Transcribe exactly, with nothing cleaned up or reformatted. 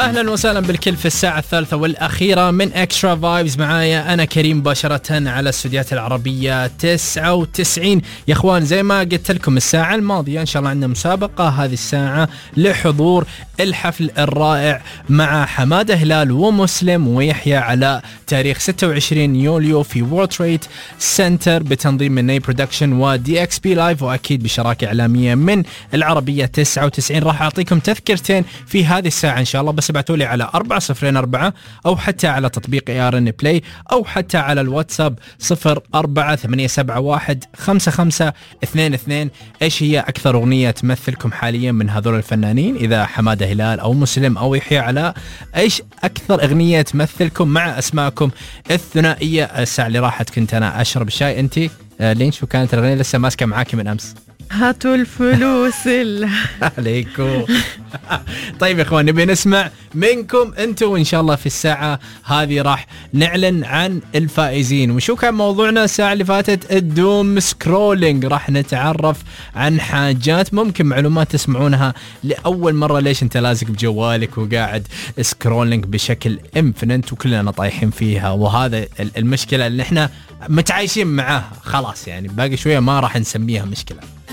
أهلا وسهلا بالكل في الساعة الثالثة والأخيرة من إكسترا فايبز. معايا أنا كريم مباشرة على استوديوهات العربية تسعة وتسعين. يا أخوان زي ما قلت لكم الساعة الماضية إن شاء الله عندنا مسابقة هذه الساعة لحضور الحفل الرائع مع حمادة هلال ومسلم ويحيى علاء تاريخ ستة وعشرين يوليو في وورلد تريد سنتر بتنظيم من ناي برودكشن ودي اكس بي لايف، وأكيد بشراكة إعلامية من العربية تسعة وتسعين. راح أعطيكم تذكرتين في هذه الساعة إن شاء الله، بس ابعتوا لي على أربعة صفر أربعة أو حتى على تطبيق إي آر إن بلاي أو حتى على الواتساب صفر أربعة ثمانية سبعة واحد خمسة خمسة اثنين اثنين. إيش هي أكثر أغنية تمثلكم حاليا من هذول الفنانين؟ إذا حمادة هلال أو مسلم أو يحيى علاء، إيش أكثر أغنية تمثلكم مع أسماءكم الثنائية؟ الساعة اللي راحت كنت أنا أشرب الشاي، أنتي آه لين شو كانت الأغنية لسه ماسكة معاكي من أمس؟ هاتوا الفلوس عليكم. طيب يا اخوان نبي نسمع منكم انتم، وان شاء الله في الساعه هذه راح نعلن عن الفائزين. وشو كان موضوعنا الساعه اللي فاتت؟ الدوم سكرولينج. راح نتعرف عن حاجات ممكن معلومات تسمعونها لاول مره، ليش انت لازق بجوالك وقاعد سكرولينج بشكل انفنت وكلنا طايحين فيها، وهذا المشكله اللي احنا متعايشين معاها خلاص، يعني باقي شويه ما راح نسميها مشكله.